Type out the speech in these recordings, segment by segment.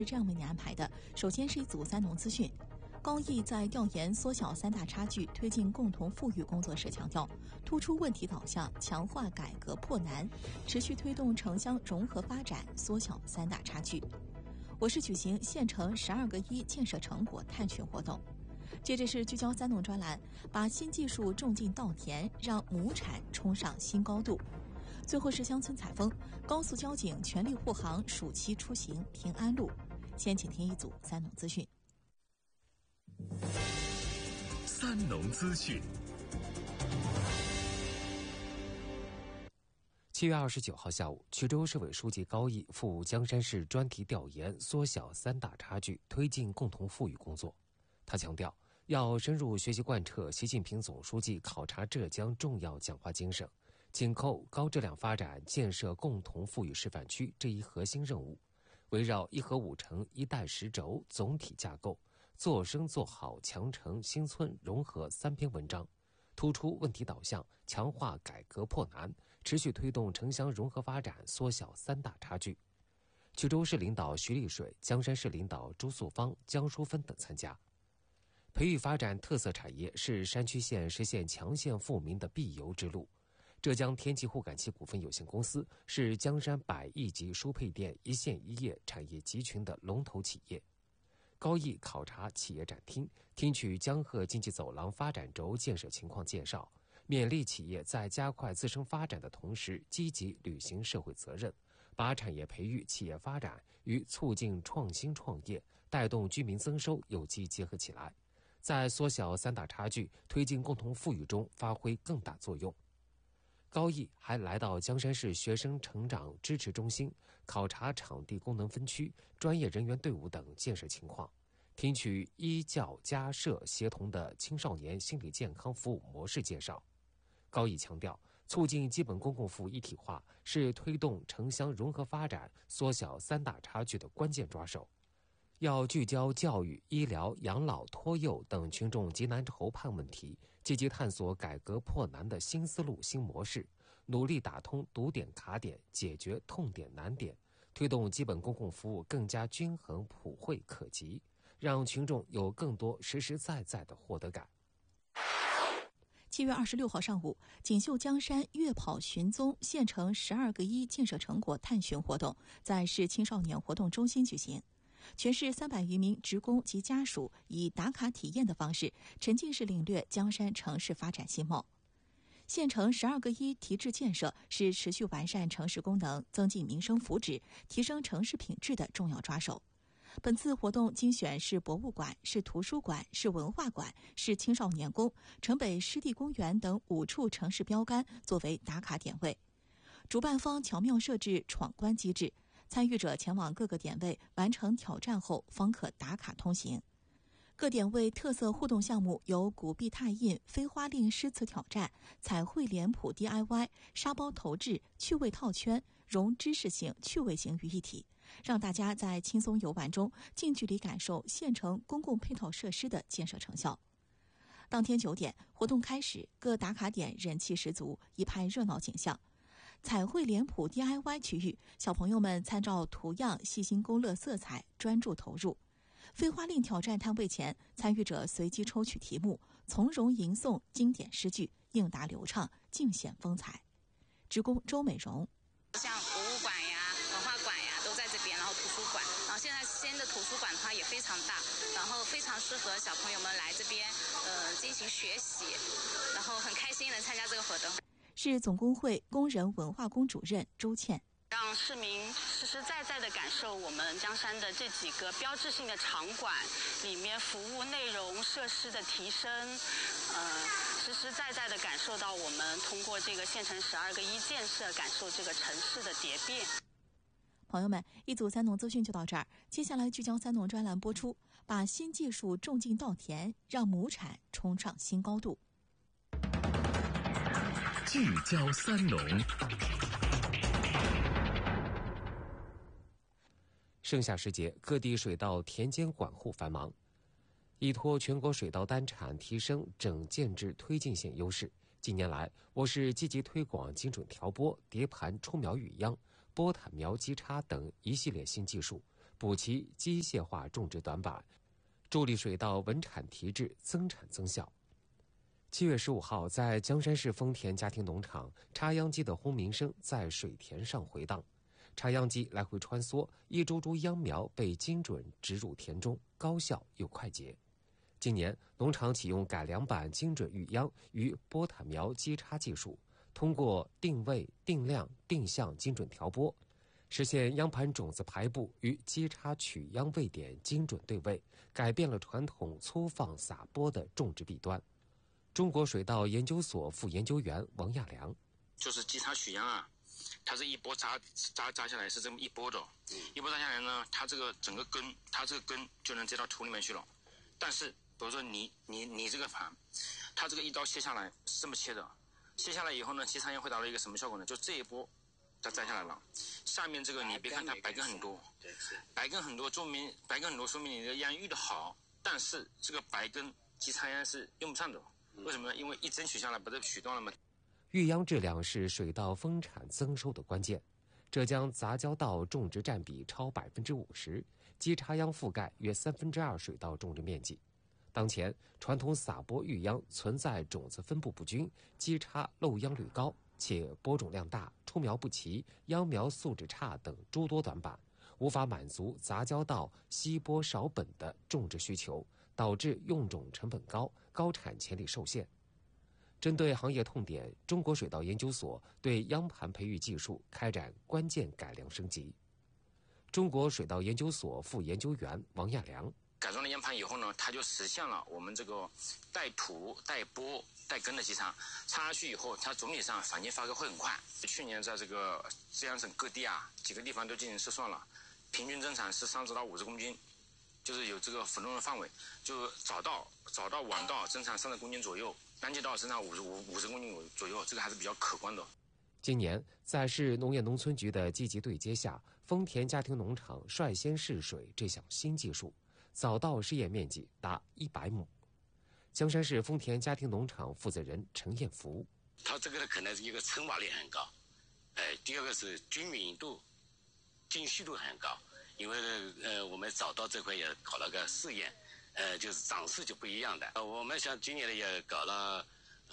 是这样为您安排的。首先是一组三农资讯。高毅在调研缩小三大差距、推进共同富裕工作时强调，突出问题导向，强化改革破难，持续推动城乡融合发展，缩小三大差距。我市举行县城12个1建设成果探寻活动。接着是聚焦三农专栏，把新技术种进稻田，让亩产冲上新高度。最后是乡村采风，高速交警全力护航暑期出行平安路。先请听一组三农资讯。 三农资讯。 7月29号下午，衢州市委书记高毅赴江山市专题调研缩小三大差距、推进共同富裕工作。他强调，要深入学习贯彻习近平总书记考察浙江重要讲话精神，紧扣高质量发展建设共同富裕示范区这一核心任务，围绕一核五城一带十轴总体架构，做深做好强城新村融合3篇文章，突出问题导向，强化改革破难，持续推动城乡融合发展，缩小三大差距。衢州市领导徐立水、江山市领导朱素芳、江淑芬等参加。培育发展特色产业是山区县实现强县富民的必由之路。浙江天气互感器股份有限公司是江山100亿级输配电一线一业产业集群的龙头企业。高毅考察企业展厅，听取江河经济走廊发展轴建设情况介绍，勉励企业在加快自身发展的同时，积极履行社会责任，把产业培育、企业发展与促进创新创业、带动居民增收有机结合起来，在缩小三大差距、推进共同富裕中发挥更大作用。高毅还来到江山市学生成长支持中心，考察场地功能分区、专业人员队伍等建设情况，听取医教家社协同的青少年心理健康服务模式介绍。高毅强调，促进基本公共服务一体化是推动城乡融合发展、缩小三大差距的关键抓手。要聚焦教育、医疗、养老、托幼等群众急难愁盼问题，积极探索改革破难的新思路、新模式，努力打通堵点卡点，解决痛点难点，推动基本公共服务更加均衡、普惠、可及，让群众有更多实实在在的获得感。 7月26号上午，锦绣江山月跑寻踪县城12个1建设成果探寻活动在市青少年活动中心举行。全市300余名职工及家属以打卡体验的方式，沉浸式领略江山城市发展新貌。县城12个1提质建设是持续完善城市功能、增进民生福祉、提升城市品质的重要抓手。本次活动精选市博物馆、市图书馆、市文化馆、市青少年宫、城北湿地公园等5处城市标杆作为打卡点位。主办方巧妙设置闯关机制，参与者前往各个点位完成挑战后方可打卡通行。各点位特色互动项目有古币拓印、飞花令诗词挑战、彩绘脸谱 DIY、沙包投掷、趣味套圈，融知识性、趣味性于一体，让大家在轻松游玩中近距离感受县城公共配套设施的建设成效。当天9点，活动开始，各打卡点人气十足，一派热闹景象。彩绘脸谱 DIY 区域，小朋友们参照图样细心勾勒色彩，专注投入。飞花令挑战摊位前，参与者随机抽取题目，从容吟诵经典诗句，应答流畅，尽显风采。职工周美荣： 像博物馆呀、文化馆呀都在这边，然后图书馆，然后现在新的图书馆它也非常大，然后非常适合小朋友们来这边进行学习，然后很开心能参加这个活动。 市总工会工人文化宫主任周倩： 让市民实实在在地感受我们江山的这几个标志性的场馆里面服务内容设施的提升，实实在在地感受到我们通过这个县城12个1建设，感受这个城市的蝶变。 朋友们，一组三农资讯就到这儿，接下来聚焦三农专栏播出，把新技术种进稻田，让亩产冲上新高度。 聚焦三农。 盛夏时节，各地水稻田间管护繁忙，依托全国水稻单产提升整建制推进性优势，近年来，我市积极推广精准调播、叠盘冲苗育秧、播坦苗基插等一系列新技术， 补齐机械化种植短板，助力水稻稳产提质、增产增效。7月15号，在江山市丰田家庭农场，插秧机的轰鸣声在水田上回荡，插秧机来回穿梭，一株株秧苗被精准植入田中，高效又快捷。今年，农场启用改良版精准育秧与播塔苗基插技术，通过定位、定量、定向精准调播，实现秧盘种子排布与基插取秧位点精准对位，改变了传统粗放撒播的种植弊端。中国水稻研究所副研究员王亚良： 就是基插取秧啊，它是一波扎下来是这么一波的，一波扎下来呢，它这个整个根，它这个根就能接到土里面去了。但是比如说你这个盘，它这个一刀切下来是这么切的，切下来以后呢，基插秧会达到一个什么效果呢？就这一波它摘下来了，下面这个你别看它白根很多，白根很多说明你的秧育的好，但是这个白根基插秧是用不上的，为什么呢？因为一针取下来把它取断了嘛。 育秧质量是水稻丰产增收的关键。浙江杂交稻种植占比超50%，基插秧覆盖约2/3水稻种植面积。当前，传统撒播育秧存在种子分布不均、基插漏秧率高，且播种量大、出苗不齐、秧苗素质差等诸多短板，无法满足杂交稻稀播少本的种植需求，导致用种成本高、高产潜力受限。针对行业痛点，中国水稻研究所对秧盘培育技术开展关键改良升级。中国水稻研究所副研究员王亚良： 改装了秧盘以后呢，它就实现了我们这个带土、带播、带根的基插，插下去以后，它总体上反茎发芽会很快。去年在这个浙江省各地啊，几个地方都进行试算了，平均增产是30到50公斤，就是有这个浮动的范围，就早稻、晚稻增产30公斤左右，单季稻增产50公斤左右，这个还是比较可观的。 今年，在市农业农村局的积极对接下，丰田家庭农场率先试水这项新技术，早稻试验面积达100亩。江山市丰田家庭农场负责人陈彦福： 它这个可能是一个成娃率很高，第二个是均匀度、精细度很高，因为我们早稻这块也搞了个试验，就是长势就不一样的。我们像今年的也搞了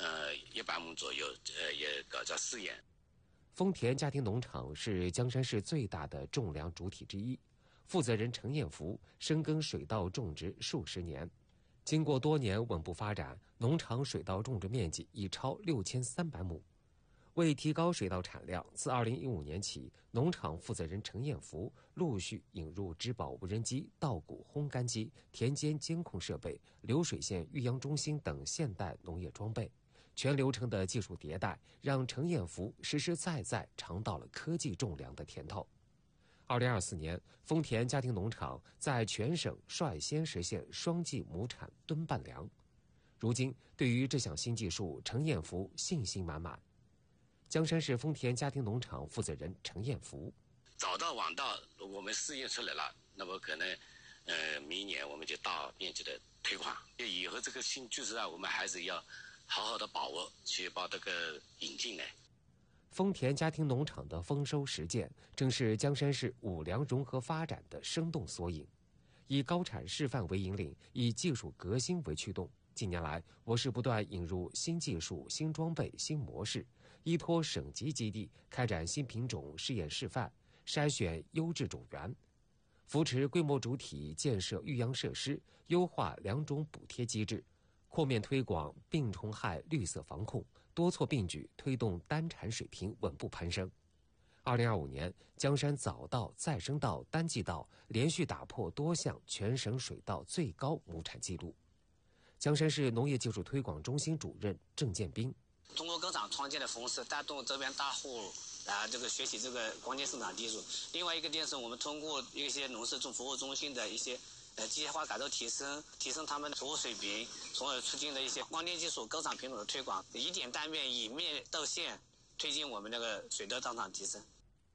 100亩左右，也搞叫试验。 丰田家庭农场是江山市最大的种粮主体之一，负责人陈彦福深耕水稻种植数十年，经过多年稳步发展，农场水稻种植面积已超6300亩。为提高水稻产量，自2015年起，农场负责人陈彦福陆续引入植保无人机、稻谷烘干机、田间监控设备、流水线育秧中心等现代农业装备。全流程的技术迭代，让陈彦福实实在在尝到了科技种粮的甜头。2024年，丰田家庭农场在全省率先实现双季亩产吨半粮。如今，对于这项新技术，陈彦福信心满满。江山市丰田家庭农场负责人陈彦福： 早稻晚稻我们试验出来了，那么可能明年我们就大面积的推广。以后这个新技术我们还是要好好的把握，去把这个引进来。 丰田家庭农场的丰收实践，正是江山市五粮融合发展的生动缩影。以高产示范为引领，以技术革新为驱动。近年来，我市不断引入新技术、新装备、新模式，依托省级基地开展新品种试验示范，筛选优质种源，扶持规模主体建设育秧设施，优化粮种补贴机制，扩面推广病虫害绿色防控，多措并举推动单产水平稳步攀升。2025年，江山早稻、再生稻、单季稻连续打破多项全省水稻最高亩产纪录。江山市农业技术推广中心主任郑建斌： 通过耕场创建的方式，带动周边大户这个学习这个关键生长技术。另外一个点是我们通过一些农事服务中心的一些机械化改造提升他们的服务水平，从而促进了一些关键技术耕场品种的推广，以点带面，以面到线，推进我们那个水稻当场提升。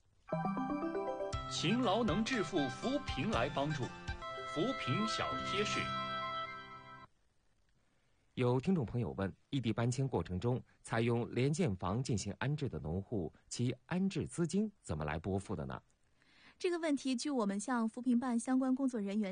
勤劳能致富，扶贫来帮助，扶贫小贴士。 有听众朋友问，异地搬迁过程中采用联建房进行安置的农户，其安置资金怎么来拨付的呢？ 这个问题，据我们向扶贫办相关工作人员